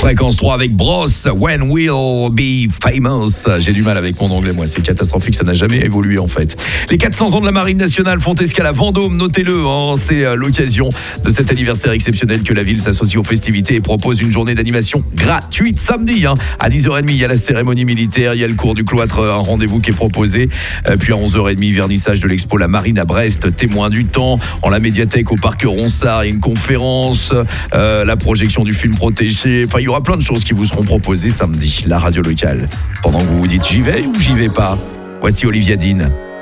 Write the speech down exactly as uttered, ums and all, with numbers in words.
Fréquence trois avec Bros, When We'll Be Famous. J'ai du mal avec mon anglais, moi, c'est catastrophique, ça n'a jamais évolué en fait. Les quatre cents ans de la Marine nationale font escale à Vendôme, notez-le, hein, c'est l'occasion de cet anniversaire exceptionnel que la ville s'associe aux festivités et propose une journée d'animation gratuite samedi, hein, à dix heures trente. Il y a la cérémonie militaire, il y a le cours du cloître, un rendez-vous qui est proposé. Euh, puis à onze heures trente, vernissage de l'expo La Marine à Brest, témoin du temps. En la médiathèque au parc Ronsard, il y a une conférence, euh, la projection du film Protégé. Enfin, il y aura plein de choses qui vous seront proposées samedi. La radio locale. Pendant que vous vous dites j'y vais ou j'y vais pas, voici Olivia Dean.